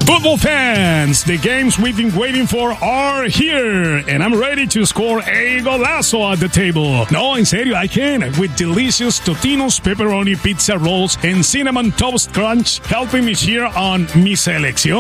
Football fans, the games we've been waiting for are here, and I'm ready to score a golazo at the table. No, en serio, I can, with delicious Totino's pepperoni pizza rolls and cinnamon toast crunch helping me cheer on mi selección.